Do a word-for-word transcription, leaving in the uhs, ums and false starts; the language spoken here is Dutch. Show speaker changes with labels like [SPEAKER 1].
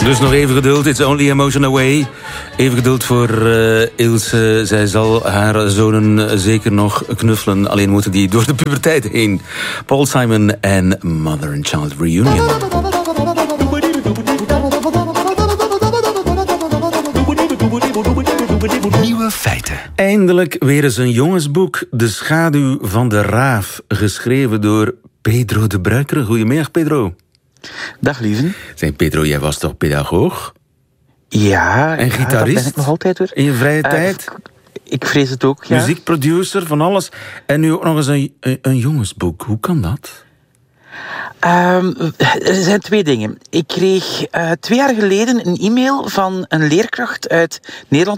[SPEAKER 1] Dus nog even geduld, it's only emotion away. Even geduld voor uh, Ilse. Zij zal haar zonen zeker nog knuffelen. Alleen moeten die door de puberteit heen. Paul Simon en Mother and Child Reunion.
[SPEAKER 2] Nieuwe feiten.
[SPEAKER 1] Eindelijk weer eens een jongensboek. De schaduw van de raaf. Geschreven door Pedro de Bruikere. Goedemiddag, Pedro.
[SPEAKER 3] Dag, lieve.
[SPEAKER 1] Zeg, Pedro, jij was toch pedagoog?
[SPEAKER 3] Ja,
[SPEAKER 1] en gitarist?
[SPEAKER 3] Ja, dat ben ik nog altijd hoor.
[SPEAKER 1] In je vrije uh, tijd?
[SPEAKER 3] Ik vrees het ook, ja.
[SPEAKER 1] Muziekproducer, van alles. En nu ook nog eens een, een, een jongensboek. Hoe kan dat?
[SPEAKER 3] Um, er zijn twee dingen. Ik kreeg uh, twee jaar geleden een e-mail van een leerkracht uit Nederland